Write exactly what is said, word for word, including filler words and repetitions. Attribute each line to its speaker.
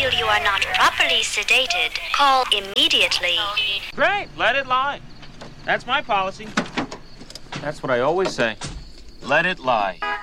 Speaker 1: feel you are not properly sedated, call immediately.
Speaker 2: Great, let it lie. That's my policy. That's what I always say. Let it lie.